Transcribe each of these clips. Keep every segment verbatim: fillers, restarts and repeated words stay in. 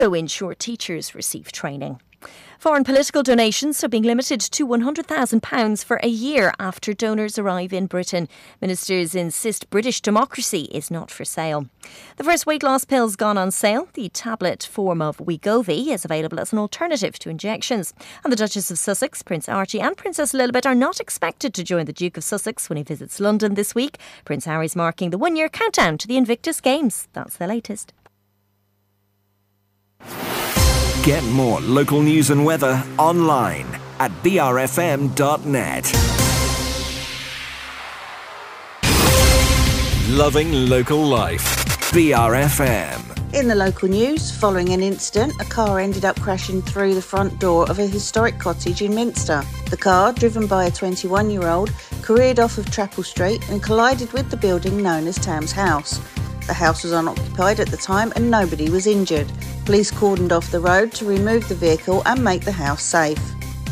though ensure teachers receive training. Foreign political donations are being limited to one hundred thousand pounds for a year after donors arrive in Britain. Ministers insist British democracy is not for sale. The first weight loss pill's gone on sale. The tablet form of Wegovy is available as an alternative to injections. And the Duchess of Sussex, Prince Archie and Princess Lilibet are not expected to join the Duke of Sussex when he visits London this week. Prince Harry's marking the one-year countdown to the Invictus Games. That's the latest. Get more local news and weather online at b r f m dot net. Loving local life. B R F M. In the local news, following an incident, a car ended up crashing through the front door of a historic cottage in Minster. The car, driven by a twenty-one-year-old, careered off of Chapel Street and collided with the building known as Tam's House. The house was unoccupied at the time and nobody was injured. Police cordoned off the road to remove the vehicle and make the house safe.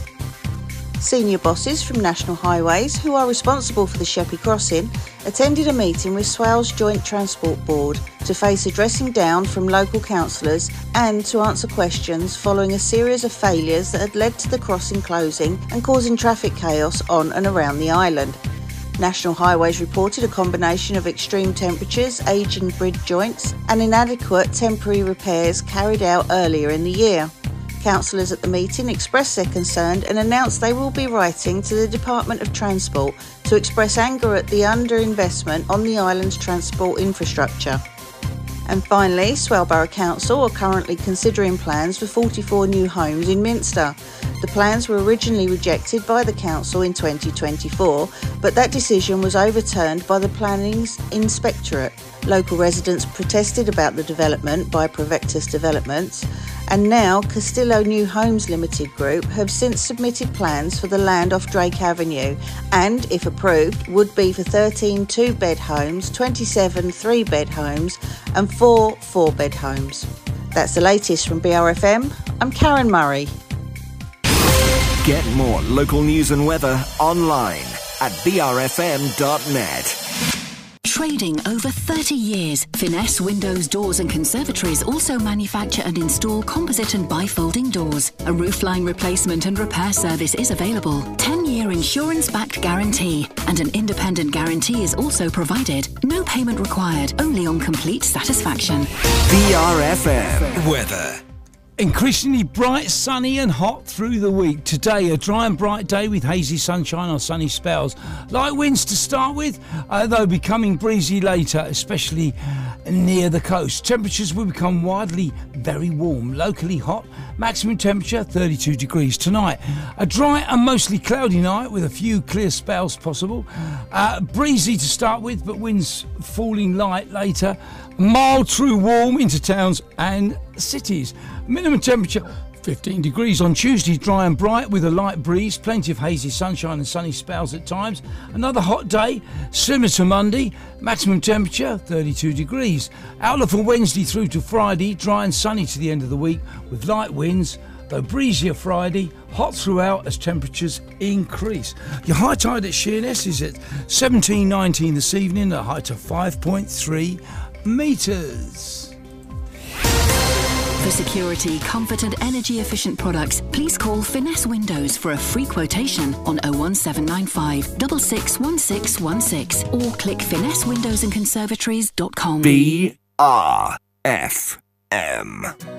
Senior bosses from National Highways, who are responsible for the Sheppey Crossing, attended a meeting with Swales Joint Transport Board to face a dressing down from local councillors and to answer questions following a series of failures that had led to the crossing closing and causing traffic chaos on and around the island. National Highways reported a combination of extreme temperatures, ageing bridge joints and inadequate temporary repairs carried out earlier in the year. Councillors at the meeting expressed their concern and announced they will be writing to the Department of Transport to express anger at the underinvestment on the island's transport infrastructure. And finally, Swale Borough Council are currently considering plans for forty-four new homes in Minster. The plans were originally rejected by the council in twenty twenty-four, but that decision was overturned by the Planning's Inspectorate. Local residents protested about the development by Provectus Developments, and now Castillo New Homes Limited Group have since submitted plans for the land off Drake Avenue and, if approved, would be for thirteen two-bed homes, twenty-seven three-bed homes and four four-bed homes. That's the latest from B R F M. I'm Karen Murray. Get more local news and weather online at b r f m dot net. Trading over thirty years, Finesse Windows, Doors and Conservatories also manufacture and install composite and bifolding doors. A roofline replacement and repair service is available. ten-year insurance-backed guarantee and an independent guarantee is also provided. No payment required, only on complete satisfaction. B R F M weather. Increasingly bright, sunny and hot through the week. Today, a dry and bright day with hazy sunshine or sunny spells. Light winds to start with, uh, though becoming breezy later, especially near the coast. Temperatures will become widely very warm, locally hot. Maximum temperature thirty-two degrees tonight. A dry and mostly cloudy night with a few clear spells possible. Uh, breezy to start with, but winds falling light later. Mild through warm into towns and cities. Minimum temperature fifteen degrees on Tuesday, dry and bright with a light breeze, plenty of hazy sunshine and sunny spells at times. Another hot day, similar to Monday, maximum temperature thirty-two degrees. Outlook for Wednesday through to Friday, dry and sunny to the end of the week with light winds, though breezier Friday, hot throughout as temperatures increase. Your high tide at Sheerness is at seventeen nineteen this evening, a height of five point three metres. For security, comfort and energy efficient products, please call Finesse Windows for a free quotation on oh one seven nine five, six six one six one six or click finesse windows and conservatories dot com. B R F M.